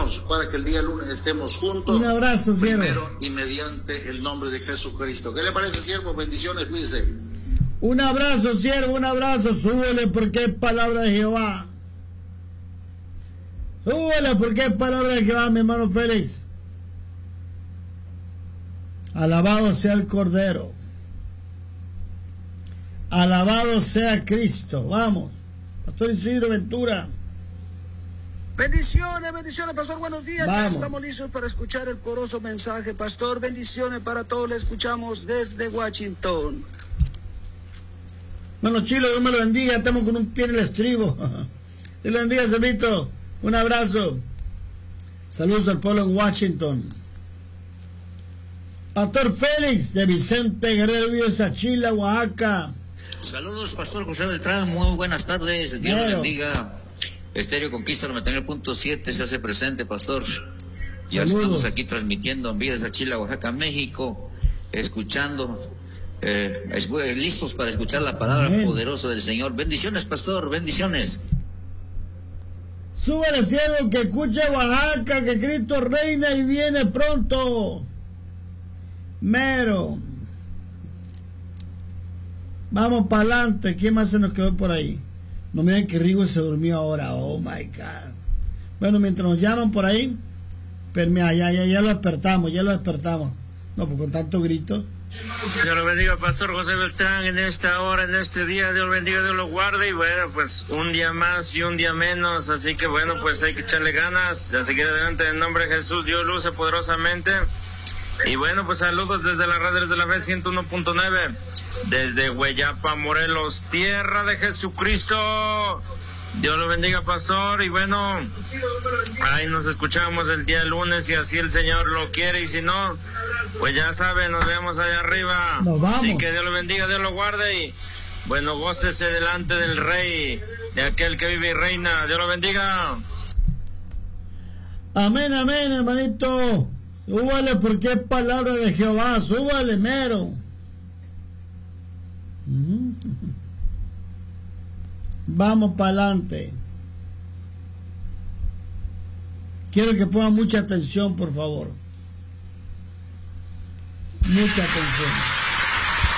ayúdanos para que el día lunes estemos juntos. Un abrazo, siervo. Primero y mediante el nombre de Jesucristo. ¿Qué le parece, siervo? Bendiciones, cuídese. Un abrazo, siervo, un abrazo. Súbele porque es palabra de Jehová. Súbele porque es palabra de Jehová, mi hermano Félix. Alabado sea el Cordero. Alabado sea Cristo. Vamos. Pastor Isidro Ventura. Bendiciones, bendiciones, pastor, buenos días. Vamos. Ya estamos listos para escuchar el poderoso mensaje, pastor. Bendiciones para todos, le escuchamos desde Washington. Bueno, Chilo, Dios me lo bendiga. Estamos con un pie en el estribo. Dios lo bendiga, Servito. Un abrazo. Saludos al pueblo en Washington. Pastor Félix de Vicente Guerrero, Vío Sachila, Oaxaca. Saludos, pastor José Beltrán. Muy buenas tardes. Dios lo bendiga. Estéreo Conquista 99.7 se hace presente, pastor. Ya Saludos. estamos aquí transmitiendo en Vío Sachila, Oaxaca, México, escuchando, listos para escuchar la palabra Amén. poderosa del Señor. Bendiciones, pastor, bendiciones. Súbale, siervo, que escuche Oaxaca, que Cristo reina y viene pronto. Mero. Vamos para adelante. ¿Quién más se nos quedó por ahí? No me digan que Rigo se durmió ahora. Oh my God. Bueno, mientras nos llaman por ahí, pero mira, ya lo despertamos, No, pues con tanto grito. Dios lo bendiga, pastor José Beltrán, en esta hora, en este día. Dios lo bendiga, Dios lo guarde. Y bueno, pues un día más y un día menos. Así que bueno, pues hay que echarle ganas. Así que adelante, en nombre de Jesús, Dios luce poderosamente. Y bueno, pues saludos desde las redes de la fe 101.9, desde Hueyapa, Morelos, tierra de Jesucristo. Dios lo bendiga, pastor. Y bueno, ahí nos escuchamos el día lunes, si así el Señor lo quiere. Y si no, pues ya saben, nos vemos allá arriba. Nos vamos. Así que Dios lo bendiga, Dios lo guarde. Y bueno, gócese delante del Rey, de aquel que vive y reina. Dios lo bendiga. Amén, amén, hermanito. Súbale porque es palabra de Jehová. Súbale, mero. Vamos para adelante. Quiero que pongan mucha atención, por favor. Mucha atención.